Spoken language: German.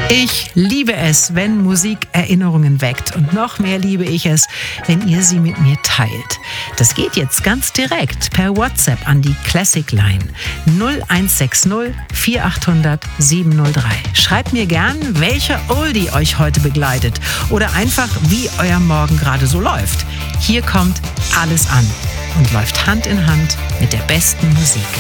Ich liebe es, wenn Musik Erinnerungen weckt. Und noch mehr liebe ich es, wenn ihr sie mit mir teilt. Das geht jetzt ganz direkt per WhatsApp an die Classic Line 0160 4800 703. Schreibt mir gern, welcher Oldie euch heute begleitet oder einfach, wie euer Morgen gerade so läuft. Hier kommt alles an und läuft Hand in Hand mit der besten Musik.